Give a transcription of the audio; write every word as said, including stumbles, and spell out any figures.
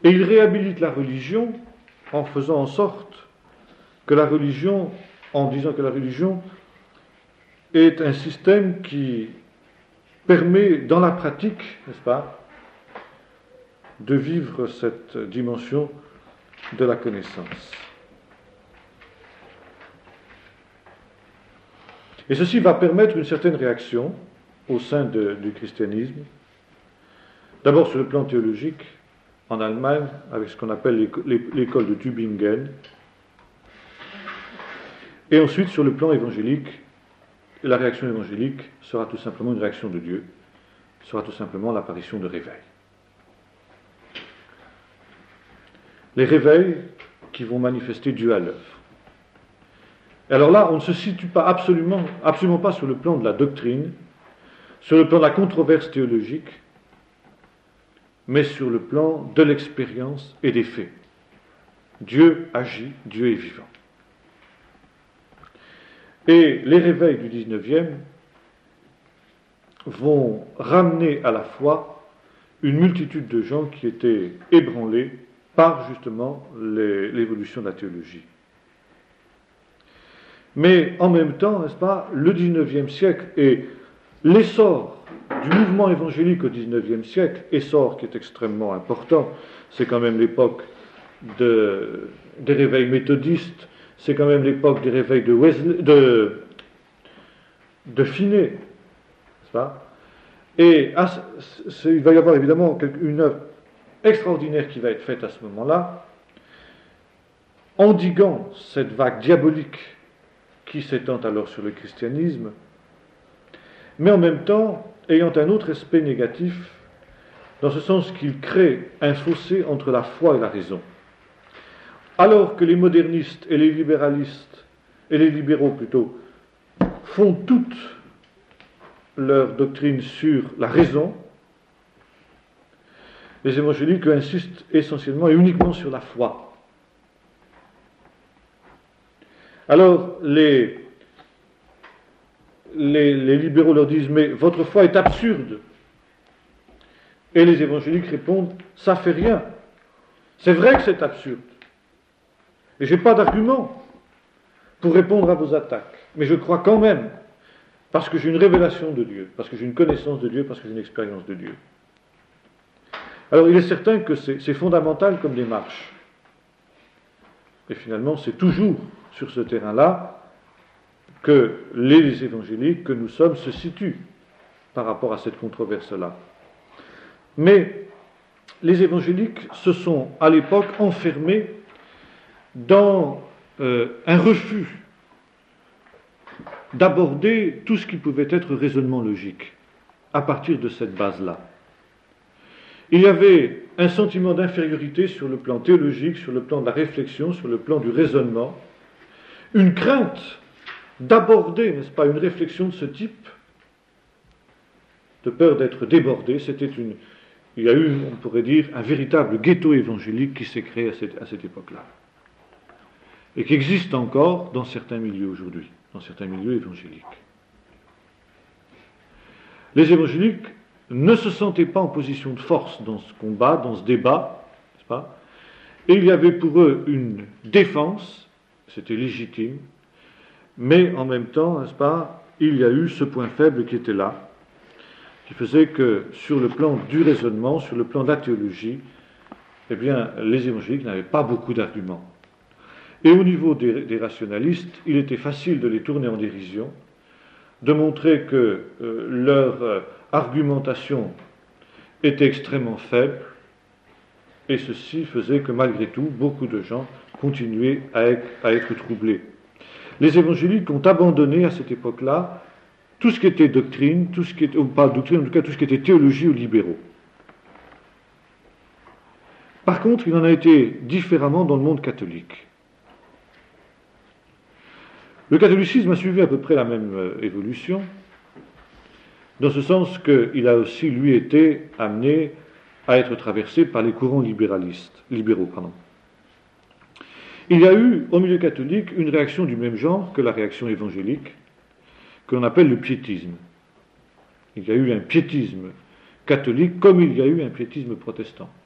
Et il réhabilite la religion en faisant en sorte que la religion, en disant que la religion est un système qui permet dans la pratique, n'est-ce pas, de vivre cette dimension de la connaissance. Et ceci va permettre une certaine réaction au sein de, du christianisme, d'abord sur le plan théologique, en Allemagne, avec ce qu'on appelle l'école de Tübingen, et ensuite sur le plan évangélique, la réaction évangélique sera tout simplement une réaction de Dieu, sera tout simplement l'apparition de réveil. Les réveils qui vont manifester Dieu à l'œuvre. Et alors là, on ne se situe pas absolument, absolument pas sur le plan de la doctrine, sur le plan de la controverse théologique, mais sur le plan de l'expérience et des faits. Dieu agit, Dieu est vivant. Et les réveils du dix-neuvième vont ramener à la foi une multitude de gens qui étaient ébranlés par justement les, l'évolution de la théologie. Mais en même temps, n'est-ce pas, le dix-neuvième siècle et l'essor du mouvement évangélique au dix-neuvième siècle, essor qui est extrêmement important, c'est quand même l'époque de, des réveils méthodistes, c'est quand même l'époque des réveils de, Wesley, de, de Finney, n'est-ce pas? Et à, c'est, il va y avoir évidemment une œuvre extraordinaire qui va être faite à ce moment-là, endiguant cette vague diabolique qui s'étend alors sur le christianisme, mais en même temps ayant un autre aspect négatif, dans ce sens qu'il crée un fossé entre la foi et la raison. Alors que les modernistes et les libéralistes, et les libéraux plutôt, font toute leur doctrine sur la raison, les évangéliques insistent essentiellement et uniquement sur la foi. Alors, les, les, les libéraux leur disent « Mais votre foi est absurde ». Et les évangéliques répondent « Ça fait rien. C'est vrai que c'est absurde. Et je n'ai pas d'argument pour répondre à vos attaques. Mais je crois quand même, parce que j'ai une révélation de Dieu, parce que j'ai une connaissance de Dieu, parce que j'ai une expérience de Dieu. » Alors, il est certain que c'est, c'est fondamental comme démarche. Et finalement, c'est toujours sur ce terrain-là que les évangéliques que nous sommes se situent par rapport à cette controverse-là. Mais les évangéliques se sont à l'époque enfermés dans euh, un refus d'aborder tout ce qui pouvait être raisonnement logique à partir de cette base-là. Il y avait un sentiment d'infériorité sur le plan théologique, sur le plan de la réflexion, sur le plan du raisonnement, une crainte d'aborder, n'est-ce pas, une réflexion de ce type, de peur d'être débordé. C'était une, il y a eu, on pourrait dire, un véritable ghetto évangélique qui s'est créé à cette, à cette époque-là, et qui existe encore dans certains milieux aujourd'hui, dans certains milieux évangéliques. Les évangéliques ne se sentaient pas en position de force dans ce combat, dans ce débat, n'est-ce pas? Et il y avait pour eux une défense, c'était légitime, mais en même temps, n'est-ce pas, il y a eu ce point faible qui était là, qui faisait que sur le plan du raisonnement, sur le plan de la théologie, eh bien, les évangéliques n'avaient pas beaucoup d'arguments. Et au niveau des, des rationalistes, il était facile de les tourner en dérision, de montrer que euh, leur euh, argumentation était extrêmement faible, et ceci faisait que malgré tout, beaucoup de gens continuaient à être, à être troublés. Les évangéliques ont abandonné à cette époque-là tout ce qui était doctrine, tout ce qui était, ou pas doctrine, en tout cas tout ce qui était théologie aux libéraux. Par contre, il en a été différemment dans le monde catholique. Le catholicisme a suivi à peu près la même euh, évolution, dans ce sens qu'il a aussi, lui, été amené à être traversé par les courants libéralistes, libéraux. Pardon. Il y a eu, au milieu catholique, une réaction du même genre que la réaction évangélique, qu'on appelle le piétisme. Il y a eu un piétisme catholique comme il y a eu un piétisme protestant.